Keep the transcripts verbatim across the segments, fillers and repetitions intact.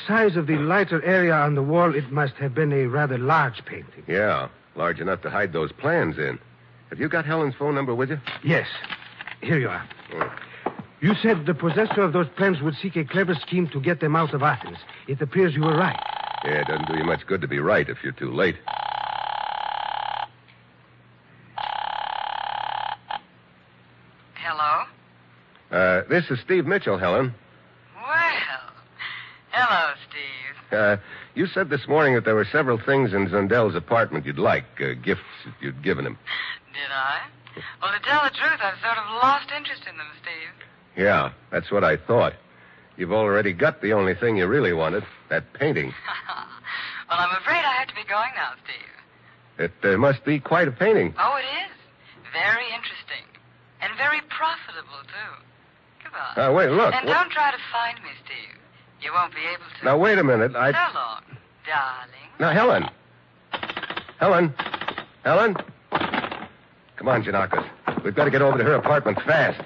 size of the lighter area on the wall, it must have been a rather large painting. Yeah, large enough to hide those plans in. Have you got Helen's phone number with you? Yes. Here you are. Oh. You said the possessor of those plans would seek a clever scheme to get them out of Athens. It appears you were right. Yeah, it doesn't do you much good to be right if you're too late. Hello? Uh, this is Steve Mitchell, Helen. Well, hello, Steve. Uh, you said this morning that there were several things in Zundel's apartment you'd like, uh, gifts that you'd given him. Did I? Well, to tell the truth, I've sort of lost interest in them, Steve. Yeah, that's what I thought. You've already got the only thing you really wanted, that painting. Well, I'm afraid I have to be going now, Steve. It uh, must be quite a painting. Oh, it is. Very interesting. And very profitable, too. Goodbye. Uh, wait, look. And What- don't try to find me, Steve. You won't be able to. Now, wait a minute. I... So long, darling. Now, Helen. Helen. Helen. Come on, Janakis. We've got to get over to her apartment fast.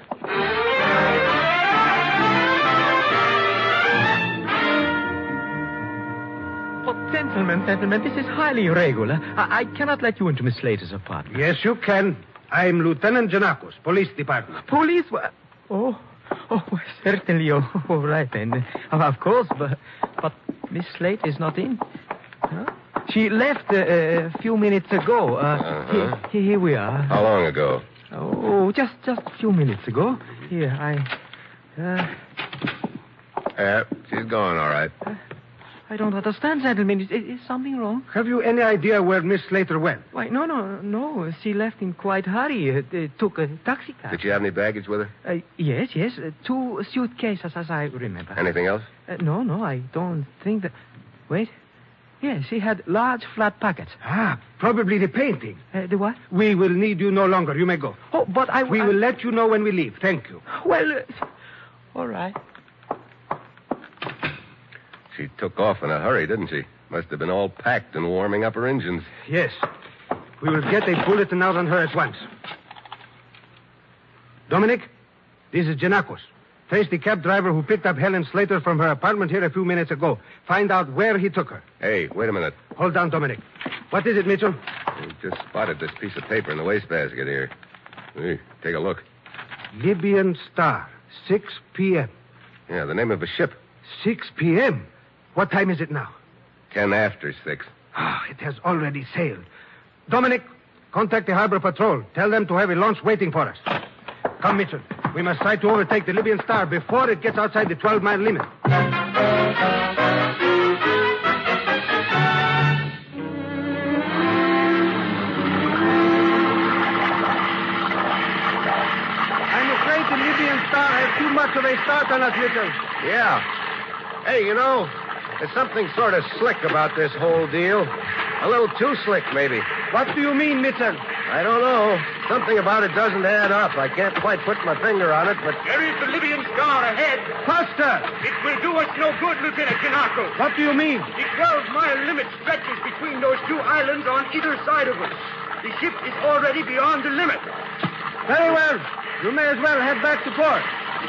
Oh, gentlemen, gentlemen, this is highly irregular. I, I cannot let you into Miss Slater's apartment. Yes, you can. I'm Lieutenant Janakos, Police Department. Police? wa- Oh, oh, certainly. Oh, all right, then. Oh, of course, but, but Miss Slater is not in. Huh? She left uh, a few minutes ago. Uh, Uh-huh. here, here we are. How long ago? Oh, just just a few minutes ago. Here, I... Uh, Uh, she's gone, all right. I don't understand, gentlemen. Is, is something wrong? Have you any idea where Miss Slater went? Why, no, no, no. She left in quite hurry. Uh, uh, took a taxi cab. Did she have any baggage with her? Uh, yes, yes. Uh, two suitcases, as I remember. Anything else? Uh, no, no, I don't think that... Wait. Yes, she had large flat pockets. Ah, probably the painting. Uh, the what? We will need you no longer. You may go. Oh, but I... We I- will let you know when we leave. Thank you. Well, uh, all right. She took off in a hurry, didn't she? Must have been all packed and warming up her engines. Yes. We will get a bulletin out on her at once. Dominic, this is Janakos. Trace the cab driver who picked up Helen Slater from her apartment here a few minutes ago. Find out where he took her. Hey, wait a minute. Hold on, Dominic. What is it, Mitchell? We just spotted this piece of paper in the wastebasket here. Hey, take a look. Libyan Star, six p.m. Yeah, the name of a ship. six p.m.? What time is it now? Ten after six. Ah, it has already sailed. Dominic, contact the harbor patrol. Tell them to have a launch waiting for us. Come, Mitchell. We must try to overtake the Libyan Star before it gets outside the twelve-mile limit. I'm afraid the Libyan Star has too much of a start on us, Mitchell. Yeah. Hey, you know, there's something sort of slick about this whole deal. A little too slick, maybe. What do you mean, Mitchell? I don't know. Something about it doesn't add up. I can't quite put my finger on it, but... There is the Libyan Star ahead. Faster! It will do us no good, Lieutenant Janakos. What do you mean? The twelve-mile limit stretches between those two islands on either side of us. The ship is already beyond the limit. Very well. You may as well head back to port.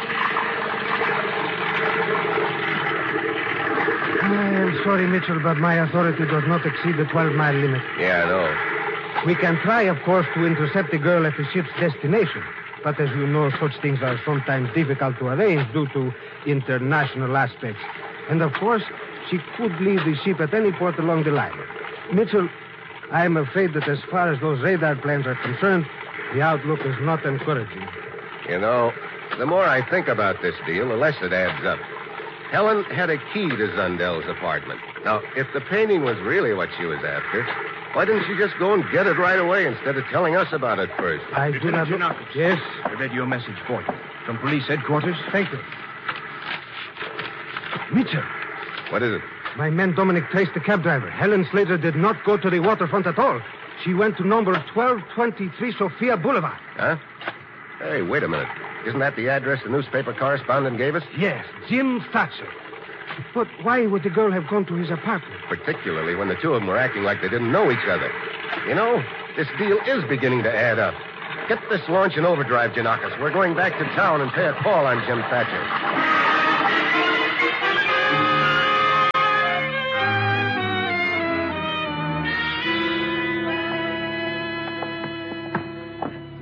I am sorry, Mitchell, but my authority does not exceed the twelve-mile limit. Yeah, I know. We can try, of course, to intercept the girl at the ship's destination. But as you know, such things are sometimes difficult to arrange due to international aspects. And, of course, she could leave the ship at any port along the line. Mitchell, I am afraid that as far as those radar plans are concerned, the outlook is not encouraging. You know, the more I think about this deal, the less it adds up. Helen had a key to Zundel's apartment. Now, if the painting was really what she was after, why didn't she just go and get it right away instead of telling us about it first? I do not... Lieutenant Janakos. Yes? I read your message for you. From police headquarters. Thank you. Mitchell, What is it? my man Dominic traced the cab driver. Helen Slater did not go to the waterfront at all. She went to number twelve twenty-three Sophia Boulevard. Huh? Hey, wait a minute. Isn't that the address the newspaper correspondent gave us? Yes, Jim Thatcher. But why would the girl have gone to his apartment? Particularly when the two of them were acting like they didn't know each other. You know, this deal is beginning to add up. Get this launch in overdrive, Janakis. We're going back to town and pay a call on Jim Thatcher.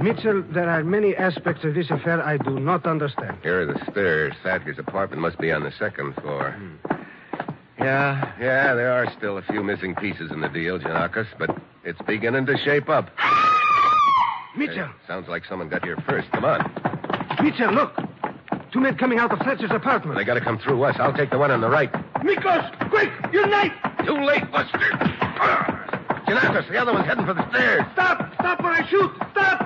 Mitchell, there are many aspects of this affair I do not understand. Here are the stairs. Thatcher's apartment must be on the second floor. Hmm. Yeah, yeah, there are still a few missing pieces in the deal, Janakis, but it's beginning to shape up. Mitchell. Hey, sounds like someone got here first. Come on. Mitchell, look. Two men coming out of Thatcher's apartment. They got to come through us. I'll take the one on the right. Miklos, quick! Your knife! Too late, Buster. Janakis, the other one's heading for the stairs. Stop! Stop or I shoot! Stop!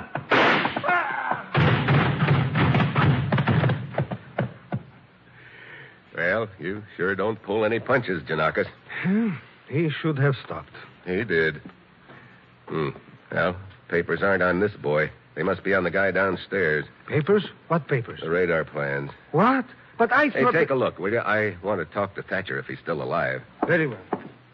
Well, you sure don't pull any punches, Janakis. He should have stopped. He did. Hmm. Well, papers aren't on this boy. They must be on the guy downstairs. Papers? What papers? The radar plans. What? But I Hey, thought... take that- a look, will you? I want to talk to Thatcher if he's still alive. Very well.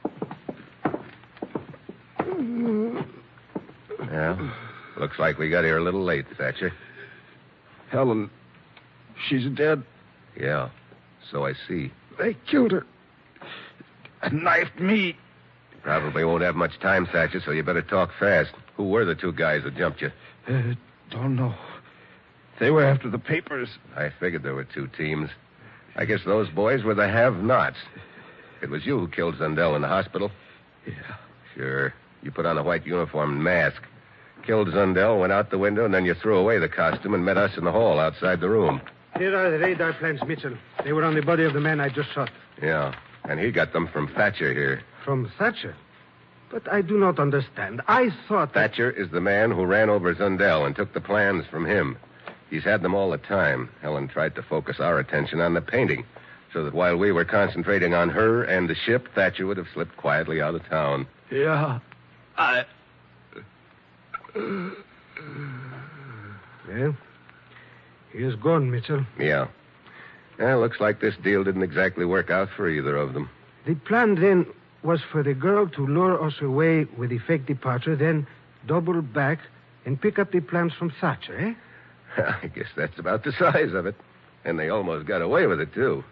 Yeah. Looks like we got here a little late, Thatcher. Helen, she's dead. Yeah. So I see. They killed her. And knifed me. Probably won't have much time, Thatcher, so you better talk fast. Who were the two guys that jumped you? Uh, don't know. They were after the papers. I figured there were two teams. I guess those boys were the have-nots. It was you who killed Zundel in the hospital? Yeah. Sure. You put on a white uniform and mask. Killed Zundel, went out the window, and then you threw away the costume and met us in the hall outside the room. Here are the radar plans, Mitchell. They were on the body of the man I just shot. Yeah. And he got them from Thatcher here. From Thatcher? But I do not understand. I thought that... Thatcher is the man who ran over Zundel and took the plans from him. He's had them all the time. Helen tried to focus our attention on the painting, so that while we were concentrating on her and the ship, Thatcher would have slipped quietly out of town. Yeah. I... Well, he is gone, Mitchell. Yeah. Well, looks like this deal didn't exactly work out for either of them. The plan then was for the girl to lure us away with a fake departure, then double back and pick up the plans from Thatcher, eh? I guess that's about the size of it. And they almost got away with it, too.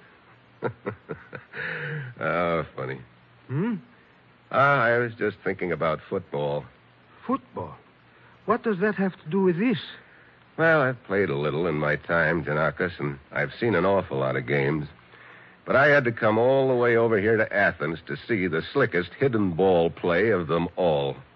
Oh, funny. Hmm? Ah, I was just thinking about football. Football? What does that have to do with this? Well, I've played a little in my time, Janakis, and I've seen an awful lot of games. But I had to come all the way over here to Athens to see the slickest hidden ball play of them all.